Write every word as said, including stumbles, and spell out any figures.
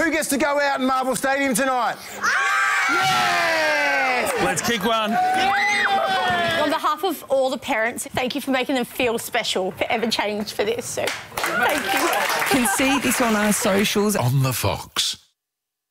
who gets to go out in Marvel Stadium tonight? Yes! Let's kick one. On behalf of all the parents, thank you for making them feel special. Forever changed for this, so thank you. You can see this on our socials. On the Fox.